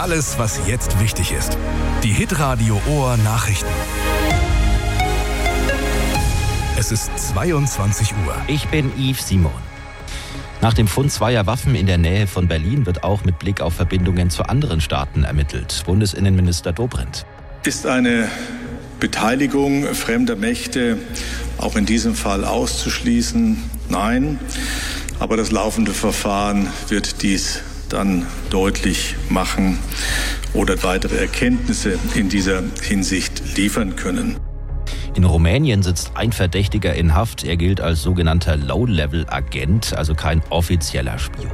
alles, was jetzt wichtig ist. Die Hitradio Ohr Nachrichten. Es ist 22 Uhr. Ich bin Yves Simon. Nach dem Fund zweier Waffen in der Nähe von Berlin wird auch mit Blick auf Verbindungen zu anderen Staaten ermittelt. Bundesinnenminister Dobrindt. Ist eine Beteiligung fremder Mächte auch in diesem Fall auszuschließen? Nein. Aber das laufende Verfahren wird dies dann deutlich machen oder weitere Erkenntnisse in dieser Hinsicht liefern können. In Rumänien sitzt ein Verdächtiger in Haft. Er gilt als sogenannter Low-Level-Agent, also kein offizieller Spion.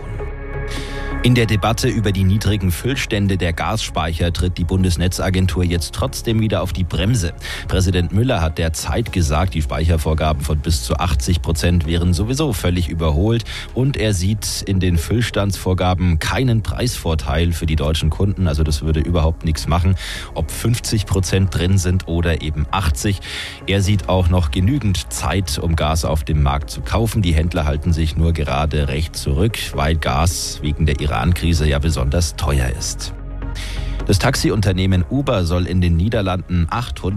In der Debatte über die niedrigen Füllstände der Gasspeicher tritt die Bundesnetzagentur jetzt trotzdem wieder auf die Bremse. Präsident Müller hat der Zeit gesagt, die Speichervorgaben von bis zu 80% wären sowieso völlig überholt. Und er sieht in den Füllstandsvorgaben keinen Preisvorteil für die deutschen Kunden. Also das würde überhaupt nichts machen, ob 50% drin sind oder eben 80%. Er sieht auch noch genügend Zeit, um Gas auf dem Markt zu kaufen. Die Händler halten sich nur gerade recht zurück, weil Gas wegen der Iran-Krise ja besonders teuer ist. Das Taxiunternehmen Uber soll in den Niederlanden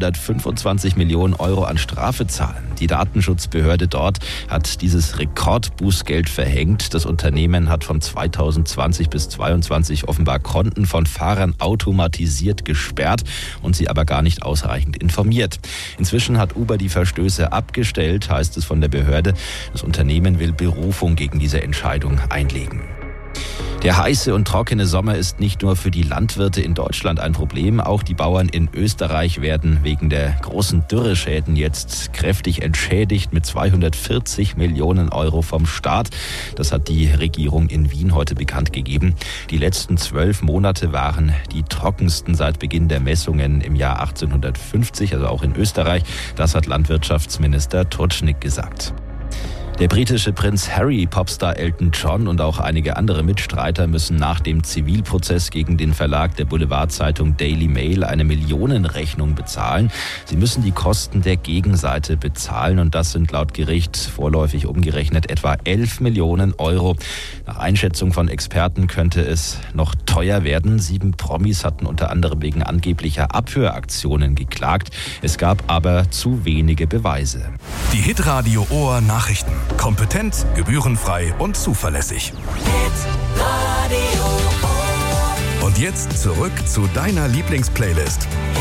825 Millionen Euro an Strafe zahlen. Die Datenschutzbehörde dort hat dieses Rekordbußgeld verhängt. Das Unternehmen hat von 2020 bis 2022 offenbar Konten von Fahrern automatisiert gesperrt und sie aber gar nicht ausreichend informiert. Inzwischen hat Uber die Verstöße abgestellt, heißt es von der Behörde. Das Unternehmen will Berufung gegen diese Entscheidung einlegen. Der heiße und trockene Sommer ist nicht nur für die Landwirte in Deutschland ein Problem. Auch die Bauern in Österreich werden wegen der großen Dürreschäden jetzt kräftig entschädigt mit 240 Millionen Euro vom Staat. Das hat die Regierung in Wien heute bekannt gegeben. Die letzten 12 Monate waren die trockensten seit Beginn der Messungen im Jahr 1850, also auch in Österreich. Das hat Landwirtschaftsminister Totschnig gesagt. Der britische Prinz Harry, Popstar Elton John und auch einige andere Mitstreiter müssen nach dem Zivilprozess gegen den Verlag der Boulevardzeitung Daily Mail eine Millionenrechnung bezahlen. Sie müssen die Kosten der Gegenseite bezahlen und das sind laut Gericht vorläufig umgerechnet etwa 11 Millionen Euro. Nach Einschätzung von Experten könnte es noch teuer werden. 7 Promis hatten unter anderem wegen angeblicher Abhöraktionen geklagt. Es gab aber zu wenige Beweise. Die Hitradio Ohr Nachrichten. Kompetent, gebührenfrei und zuverlässig. Und jetzt zurück zu deiner Lieblingsplaylist.